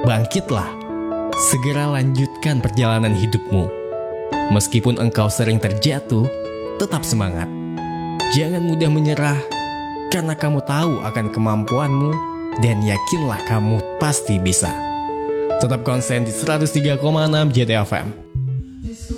Bangkitlah, segera lanjutkan perjalanan hidupmu. Meskipun engkau sering terjatuh, tetap semangat. Jangan mudah menyerah, karena kamu tahu akan kemampuanmu dan yakinlah kamu pasti bisa. Tetap konsen di 103,6 JTFM.